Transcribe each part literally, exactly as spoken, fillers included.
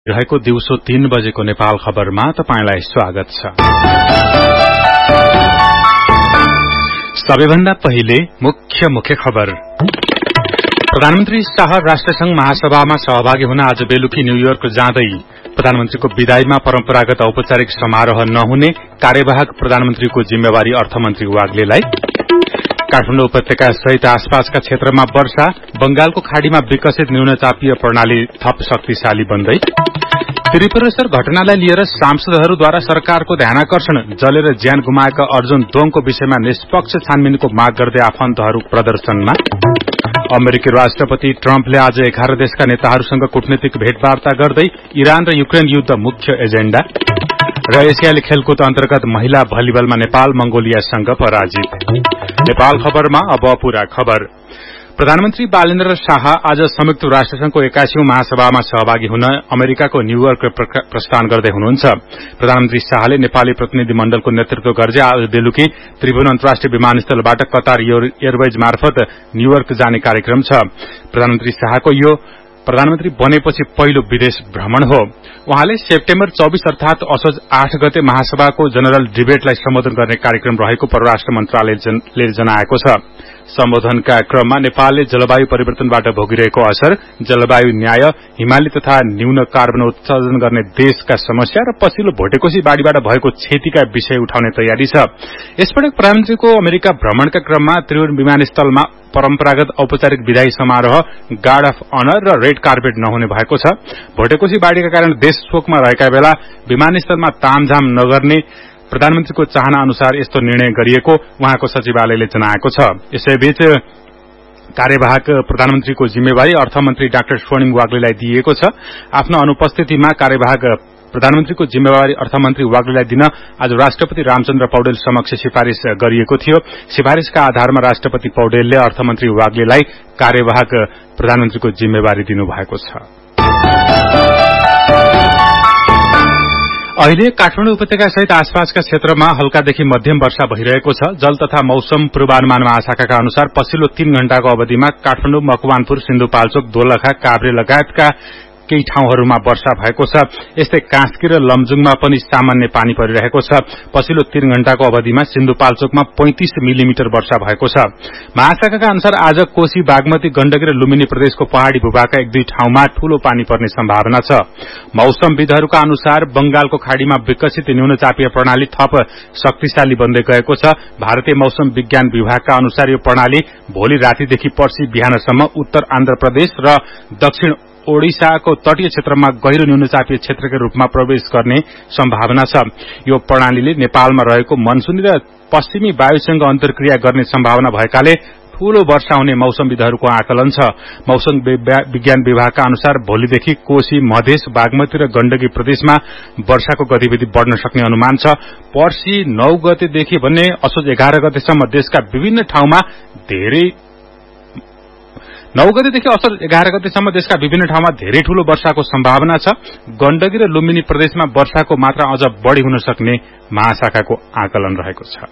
रहेको दिउँसो तीन बजेको नेपाल खबरमा तपाईंलाई स्वागत छ। सबैभन्दा पहिले मुख्य मुख्य खबर। प्रधानमन्त्री शाह राष्ट्रसंघ महासभामा सहभागी हुन आज बेलुकी न्यूयोर्क जाँदै प्रधानमन्त्रीको विदाईमा परम्परागत औपचारिक समारोह नहुने कार्यवाहक प्रधानमन्त्रीको जिम्मेवारी अर्थमन्त्री वाग्लेलाई। काठमाडौँ उपत्यका सहित आसपासका क्षेत्रमा वर्षा, बंगालको खाड़ीमा विकसित न्यूनचापीय प्रणाली थप शक्तिशाली बन्दै। त्रिपुरेश्वर घटनालाई लिएर सांसदहरूद्वारा सरकारको ध्यानाकर्षण, जलेर ज्यान गुमाएका अर्जुन दोङको विषयमा निष्पक्ष छानबिनको माग गर्दै आफन्तहरू प्रदर्शनमा। अमेरिकी राष्ट्रपति ट्रम्पले आज एघार देशका नेताहरूसँग कूटनीतिक भेटवार्ता गर्दै इरान र युक्रेन युद्ध मुख्य एजेण्डा। र एसियाली खेलकुद अन्तर्गत महिला भलिबलमा नेपाल मंगोलियासँग पराजित। नेपाल खबरमा अब पूरा खबर। प्रधानमन्त्री बालेन्द्र शाह आज संयुक्त राष्ट्रसंघको एक्काइसौं महासभामा सहभागी हुन अमेरिकाको न्यूयोर्क प्रस्थान गर्दै हुनुहुन्छ। प्रधानमन्त्री शाहले नेपाली प्रतिनिधि मण्डलको नेतृत्व गर्दै आज बेलुकी त्रिभुवन अन्तर्राष्ट्रिय विमानस्थलबाट कतार एयरवेज मार्फत न्यूयोर्क जाने कार्यक्रम छ। प्रधानमन्त्री शाहको यो प्रधानमन्त्री बनेपछि पहिलो विदेश भ्रमण हो। उहाँले सेप्टेम्बर चौबीस अर्थात असोज आठ गते महासभाको जनरल डिबेटलाई सम्बोधन गर्ने कार्यक्रम रहेको परराष्ट्र मन्त्रालयले जनाएको छ। सम्बोधनका क्रममा नेपालले जलवायु परिवर्तनबाट भोगिरहेको असर, जलवायु न्याय, हिमाली तथा न्यून कार्बन उत्सर्जन गर्ने देशका समस्या र पछिल्लो भोटेकोशी बाढ़ीबाट भएको क्षतिका विषय उठाउने तयारी छ। यसपटक प्रधानमन्त्रीको अमेरिका भ्रमणका क्रममा त्रिभुवन विमानस्थलमा परम्परागत औपचारिक विदाई समारोह, गार्ड अफ अनर र रेड कार्पेट नहुने भएको छ। भोटेकोशी बाढ़ीका कारण देश शोकमा रहेका बेला विमानस्थलमा तामझाम नगर्ने प्रधानमन्त्रीको चाहना अनुसार यस्तो निर्णय गरिएको उहाँको सचिवालयले जनाएको छ। यसैबीच कार्यवाहक प्रधानमन्त्रीको जिम्मेवारी अर्थमन्त्री डाक्टर स्वर्णिम वाग्लेलाई दिइएको छ। आफ्नो अनुपस्थितिमा कार्यवाहक प्रधानमन्त्रीको जिम्मेवारी अर्थमन्त्री वाग्लेलाई दिन आज राष्ट्रपति रामचन्द्र पौडेल समक्ष सिफारिश गरिएको थियो। सिफारिशका आधारमा राष्ट्रपति पौडेलले अर्थमन्त्री वाग्लेलाई कार्यवाहक प्रधानमन्त्रीको जिम्मेवारी दिनुभएको छ। अहिले काठमाडौँ उपत्यका सहित आसपासका क्षेत्रमा हल्कादेखि मध्यम वर्षा भइरहेको छ। जल तथा मौसम पूर्वानुमान महाशाखाका अनुसार पछिल्लो तीन घण्टाको अवधिमा काठमाडौँ, मकवानपुर, सिन्धुपाल्चोक, दोलखा, काभ्रे लगायतका केही ठाउँहरूमा वर्षा भएको छ। यस्तै कास्की र लमजुङमा पनि सामान्य पानी परिरहेको छ। पछिल्लो तीन घण्टाको अवधिमा सिन्धुपाल्चोकमा पैंतीस मिलिमिटर वर्षा भएको छ। महाशाखाका अनुसार आज कोशी, बागमती, गण्डकी र लुम्बिनी प्रदेशको पहाड़ी भूभागका एक दुई ठाउँमा ठूलो पानी पर्ने सम्भावना छ। मौसमविदहरूका अनुसार बंगालको खाड़ीमा विकसित न्यूनचापीय प्रणाली थप शक्तिशाली बन्दै गएको छ। भारतीय मौसम विज्ञान विभागका अनुसार यो प्रणाली भोलि रातिदेखि पर्सि बिहानसम्म उत्तर आन्ध्र प्रदेश र दक्षिण ओडिसाको तटीय क्षेत्रमा गहिरो न्यूनचापीय क्षेत्रका रूपमा प्रवेश गर्ने सम्भावना छ। यो प्रणालीले नेपालमा रहेको मनसुनी र पश्चिमी वायुसँग अन्तर्क्रिया गर्ने सम्भावना भएकाले ठूलो वर्षा हुने मौसमविदहरूको आकलन छ। मौसम विज्ञान विभागका अनुसार भोलिदेखि कोशी, मधेस, बागमती र गण्डकी प्रदेशमा वर्षाको गतिविधि बढ़न सक्ने अनुमान छ। पर्सि नौ गतेदेखि भने असोज एघार गतेसम्म देशका विभिन्न ठाउँमा धेरै नौ गतेदेखि असोज एघार गतेसम्म देशका विभिन्न ठाउँमा धेरै ठूलो वर्षाको सम्भावना छ। गण्डकी र लुम्बिनी प्रदेशमा वर्षाको मात्रा अझ बढ़ी हुन सक्ने महाशाखाको आकलन रहेको छ।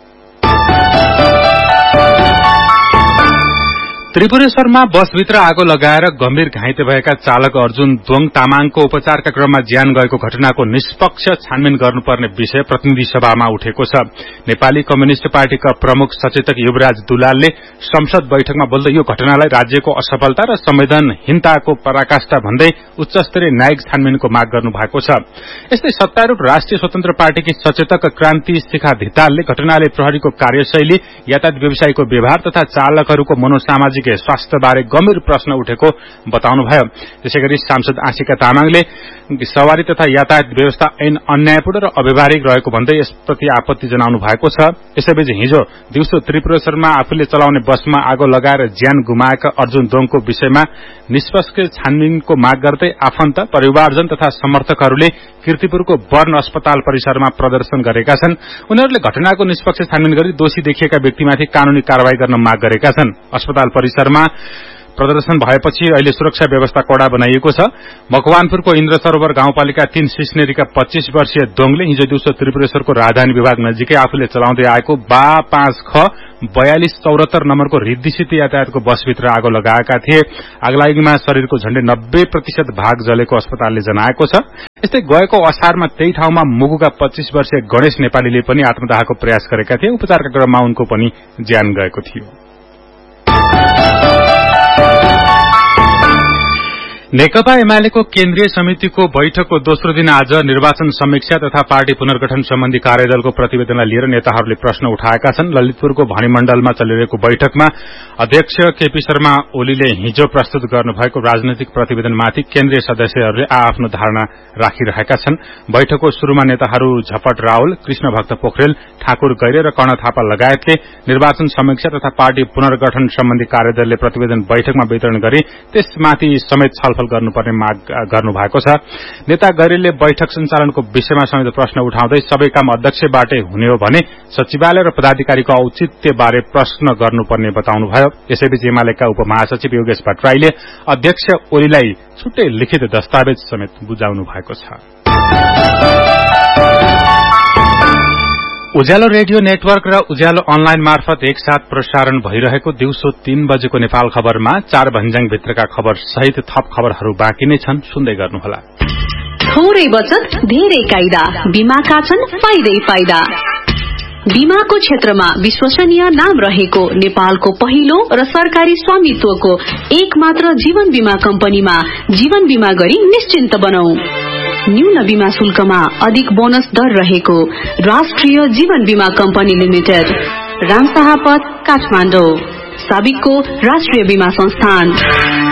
त्रिपुरेश्वरमा बसभित्र आगो लगाएर गम्भीर घाइते भएका चालक अर्जुन दोङ तामाङको उपचारका क्रममा ज्यान गएको घटनाको निष्पक्ष छानबिन गर्नुपर्ने विषय प्रतिनिधि सभामा उठेको छ। नेपाली कम्युनिष्ट पार्टीका प्रमुख सचेतक युवराज दुलालले संसद बैठकमा बोल्दै यो घटनालाई राज्यको असफलता र संवेदनहीनताको पराकाष्ठा भन्दै उच्चस्तरीय न्यायिक छानबिनको माग गर्नु भएको छ। यस्तै सत्तारूढ़ राष्ट्रिय स्वतन्त्र पार्टीकी सचेतक क्रान्ति शिखा धितालले घटनाले प्रहरीको कार्यशैली, यातायात व्यवसायीको व्यवहार तथा चालकहरूको मनोसामाजिक स्वास्थ्य बारे गम्भीर प्रश्न उठेको बताउनुभयो। त्यसैगरी सांसद आशिका तामाङले सवारी तथा यातायात व्यवस्था ऐन अन्यायपूर्ण र अव्यवहारिक रहेको भन्दै यसप्रति आपत्ति जनाउनु भएको छ। यसैबीच हिजो दिउँसो त्रिपुरेश्वरमा आफूले चलाउने बसमा आगो लगाएर ज्यान गुमाएका अर्जुन दोङको विषयमा निष्पक्ष छानबिनको माग गर्दै आफन्त, परिवारजन तथा समर्थकहरूले कीर्तिपुरको बर्न अस्पताल परिसरमा प्रदर्शन गरेका छन्। उनीहरूले घटनाको निष्पक्ष छानबिन गरी दोषी देखिएका व्यक्तिमाथि कानूनी कारवाही गर्न माग गरेका छन्। अस्पताल परिसरमा प्रदर्शन भएपछि अहिले सुरक्षा व्यवस्था कड़ा बनाइएको छ। मकवानपुरको इन्द्र सरोवर गाउँपालिका तीन सिस्नेरीका पच्चीस वर्षीय दोङले हिजो दिउँसो त्रिपुरेश्वरको राजधानी विभाग नजिकै आफूले चलाउँदै आएको बा पाँच ख बयालिस चौरात्तर नम्बरको रिद्धिसित यातायातको बसभित्र आगो लगाएका थिए। आगलागीमा शरीरको झण्डै नब्बे प्रतिशत भाग जलेको अस्पतालले जनाएको छ। यस्तै गएको असारमा त्यही ठाउँमा मुगुका पच्चीस वर्षीय गणेश नेपालीले पनि आत्मदाहको प्रयास गरेका थिए। उपचारका क्रममा उनको पनि ज्यान गएको थियो। नेकपा एमालेको केन्द्रीय समितिको बैठकको दोस्रो दिन आज निर्वाचन समीक्षा तथा पार्टी पुनर्गठन सम्बन्धी कार्यदलको प्रतिवेदनलाई लिएर नेताहरूले प्रश्न उठाएका छन्। ललितपुरको भनिमण्डलमा चलिरहेको बैठकमा अध्यक्ष केपी शर्मा ओलीले हिजो प्रस्तुत गर्नुभएको राजनैतिक प्रतिवेदनमाथि केन्द्रीय सदस्यहरूले आआफ्नो धारणा राखिरहेका छन्। बैठकको शुरूमा नेताहरू झपट रावल, कृष्ण भक्त पोखरेल, ठाकुर गैरे र कर्ण थापा लगायतले निर्वाचन समीक्षा तथा पार्टी पुनर्गठन सम्बन्धी कार्यदलले प्रतिवेदन बैठकमा वितरण गरी त्यसमाथि समेत छलफल गर्नुपर्ने माग गर्नु भएको छ। नेता गैरेलले बैठक सञ्चालनको विषयमा समेत प्रश्न उठाउँदै सबै काम अध्यक्षबाटै हुने हो भने सचिवालय र पदाधिकारीको औचित्यबारे प्रश्न गर्नुपर्ने बताउनुभयो। यसैबीच एमालेका उपमहासचिव योगेश भट्टराईले अध्यक्ष ओलीलाई छुट्टै लिखित दस्तावेज समेत बुझाउनु भएको छ। उज्यालो रेडियो नेटवर्क र उज्यालो अनलाइन मार्फत एकसाथ प्रसारण भइरहेको दिउँसो तीन बजेको नेपाल खबरमा चार भन्ज्याङ भित्रका खबर सहित थप खबरहरू बाँकी नै छन्, सुन्दै गर्नुहोला। थोरै बचत धेरै कायदा, बीमाका छन् फाइदै फाइदा। बीमाको क्षेत्रमा विश्वसनीय नाम रहेको नेपालको पहिलो र सरकारी स्वामित्वको एक मात्र जीवन बीमा कम्पनीमा जीवन बीमा गरी निश्चिन्त बनाऊ। न्यून बीमा शुल्कमा अधिक बोनस दर रहेको राष्ट्रिय जीवन बीमा कम्पनी लिमिटेड, रामशाह पथ, काठमाडौँ। साबिकको राष्ट्रिय बीमा संस्थान।